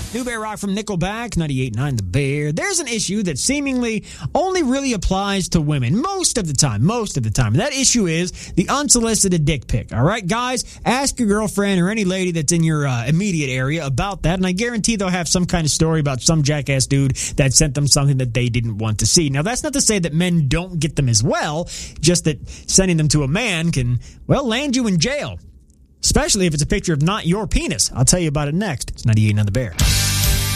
New Bear Rock from Nickelback, 98.9 The Bear. There's an issue that seemingly only really applies to women most of the time. That issue is the unsolicited dick pic. All right, guys, ask your girlfriend or any lady that's in your immediate area about that, and I guarantee they'll have some kind of story about some jackass dude that sent them something that they didn't want to see. Now, that's not to say that men don't get them as well, just that sending them to a man can, well, land you in jail. Especially if it's a picture of not your penis. I'll tell you about it next. It's 98.9 The Bear.